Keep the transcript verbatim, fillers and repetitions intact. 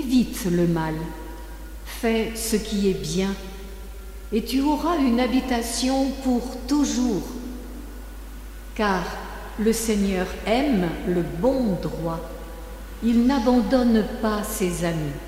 évite le mal, fais ce qui est bien, et tu auras une habitation pour toujours. Car le Seigneur aime le bon droit, il n'abandonne pas ses amis.